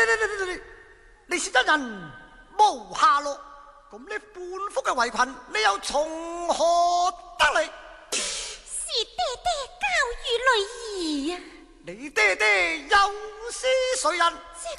你是一人無下落，咁你半幅嘅圍裙，你又從何得嚟？ 是爹爹教育女兒啊！ 你爹爹又是誰人？